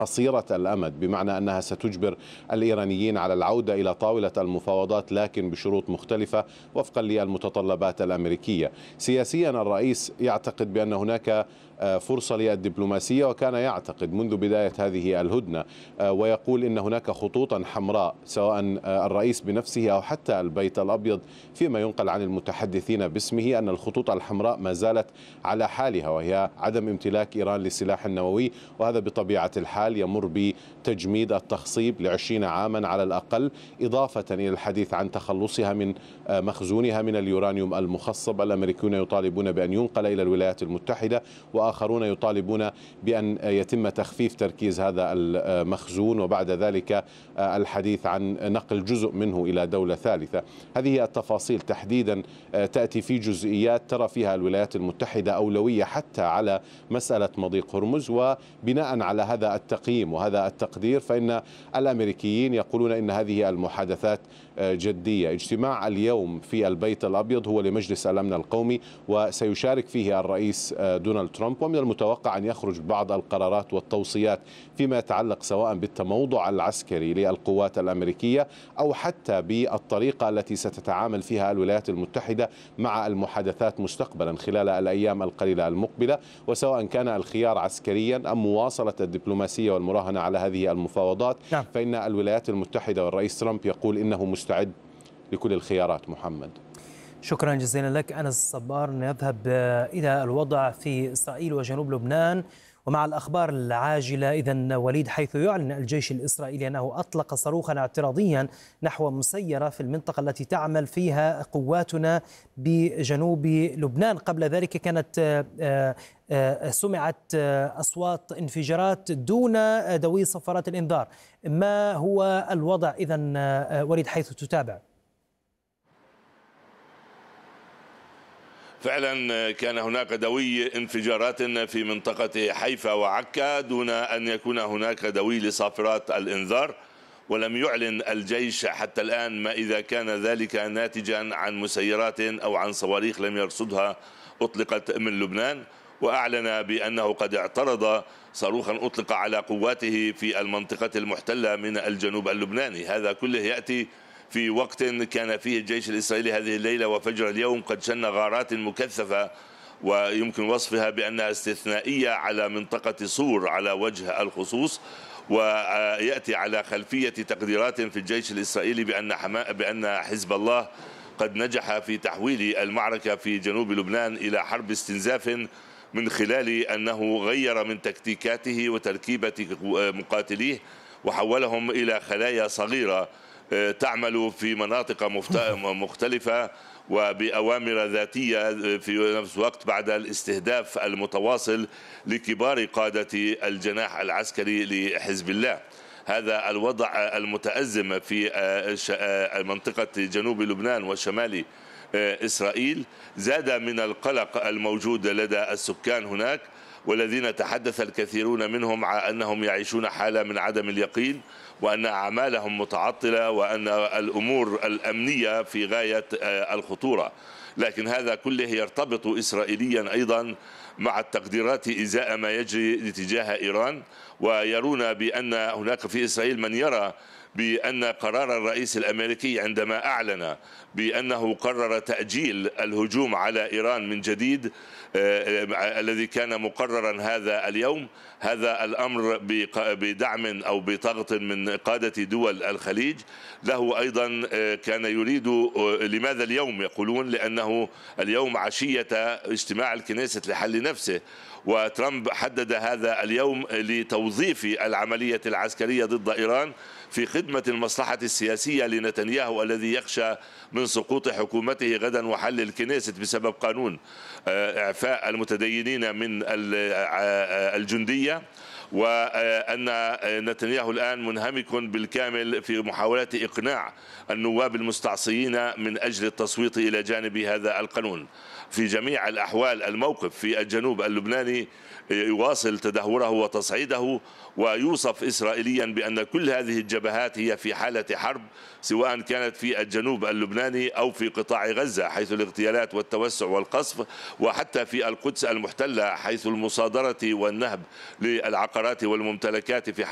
قصيرة الأمد، بمعنى أنها ستجبر الإيرانيين على العودة إلى طاولة المفاوضات لكن بشروط مختلفة وفقا للمتطلبات الأمريكية. سياسيا الرئيس يعتقد بأن هناك فرصة للدبلوماسية، وكان يعتقد منذ بداية هذه الهدنة ويقول إن هناك خطوطا حمراء، سواء الرئيس بنفسه أو حتى البيت الأبيض فيما ينقل عن المتحدثين باسمه، أن الخطوط الحمراء ما زالت على حالها، وهي عدم امتلاك إيران للسلاح النووي، وهذا بطبيعة الحال يمر بتجميد التخصيب ل20 عاما على الأقل، إضافة إلى الحديث عن تخلصها من مخزونها من اليورانيوم المخصب. الأمريكيون يطالبون بأن ينقل إلى الولايات المتحدة، وآخرون يطالبون بأن يتم تخفيف تركيز هذا المخزون، وبعد ذلك الحديث عن نقل جزء منه إلى دولة ثالثة. هذه التفاصيل تحديدا تأتي في جزئيات ترى فيها الولايات المتحدة أولوية حتى على مسألة مضيق هرمز، وبناء على هذا التقييم وهذا التقدير فإن الأمريكيين يقولون إن هذه المحادثات جدية. اجتماع اليوم في البيت الأبيض هو لمجلس الأمن القومي، وسيشارك فيه الرئيس دونالد ترامب، ومن المتوقع أن يخرج بعض القرارات والتوصيات فيما يتعلق سواء بالتموضع العسكري للقوات الأمريكية أو حتى بالطريقة التي ستتعامل فيها الولايات المتحدة مع المحادثات مستقبلا خلال الأيام القليلة المقبلة، وسواء كان الخيار عسكريا أم مواصلة الدبلوماسية والمراهنة على هذه المفاوضات. نعم. فإن الولايات المتحدة والرئيس ترامب يقول إنه مستعد لكل الخيارات. محمد، شكرا جزيلا لك أنس الصبار. نذهب إلى الوضع في إسرائيل وجنوب لبنان ومع الأخبار العاجلة. إذن وليد، حيث يعلن الجيش الإسرائيلي أنه أطلق صاروخا اعتراضيا نحو مسيرة في المنطقة التي تعمل فيها قواتنا بجنوب لبنان، قبل ذلك كانت سمعت أصوات انفجارات دون دوي صفارات الإنذار. ما هو الوضع إذن وليد حيث تتابع؟ فعلا كان هناك دوي انفجارات في منطقة حيفا وعكا دون أن يكون هناك دوي لصافرات الإنذار، ولم يعلن الجيش حتى الآن ما إذا كان ذلك ناتجا عن مسيرات أو عن صواريخ لم يرصدها أطلقت من لبنان. وأعلن بأنه قد اعترض صاروخا أطلق على قواته في المنطقة المحتلة من الجنوب اللبناني. هذا كله يأتي في وقت كان فيه الجيش الإسرائيلي هذه الليلة وفجر اليوم قد شن غارات مكثفة ويمكن وصفها بأنها استثنائية على منطقة صور على وجه الخصوص، ويأتي على خلفية تقديرات في الجيش الإسرائيلي بأن حزب الله قد نجح في تحويل المعركة في جنوب لبنان إلى حرب استنزاف، من خلال أنه غير من تكتيكاته وتركيبة مقاتليه وحولهم إلى خلايا صغيرة تعمل في مناطق مختلفة وبأوامر ذاتية في نفس الوقت بعد الاستهداف المتواصل لكبار قادة الجناح العسكري لحزب الله. هذا الوضع المتأزم في منطقة جنوب لبنان وشمال إسرائيل زاد من القلق الموجود لدى السكان هناك، والذين تحدث الكثيرون منهم عن أنهم يعيشون حالة من عدم اليقين، وأن أعمالهم متعطلة، وأن الأمور الأمنية في غاية الخطورة. لكن هذا كله يرتبط إسرائيليا أيضا مع التقديرات إزاء ما يجري تجاه إيران، ويرون بأن هناك في إسرائيل من يرى بأن قرار الرئيس الأمريكي عندما أعلن بأنه قرر تأجيل الهجوم على إيران من جديد الذي كان مقررا هذا اليوم، هذا الأمر بدعم أو بضغط من قادة دول الخليج له أيضا كان يريد. لماذا اليوم؟ يقولون لأنه اليوم عشية اجتماع الكنيست لحل نفسه، وترامب حدد هذا اليوم لتوظيف العملية العسكرية ضد إيران في خدمة المصلحة السياسية لنتنياهو الذي يخشى من سقوط حكومته غدا وحل الكنيست بسبب قانون إعفاء المتدينين من الجندية، وأن نتنياهو الآن منهمك بالكامل في محاولة إقناع النواب المستعصيين من أجل التصويت إلى جانب هذا القانون. في جميع الأحوال الموقف في الجنوب اللبناني يواصل تدهوره وتصعيده، ويوصف إسرائيليا بأن كل هذه الجبهات هي في حالة حرب، سواء كانت في الجنوب اللبناني أو في قطاع غزة حيث الاغتيالات والتوسع والقصف، وحتى في القدس المحتلة حيث المصادرة والنهب للعقارات والممتلكات في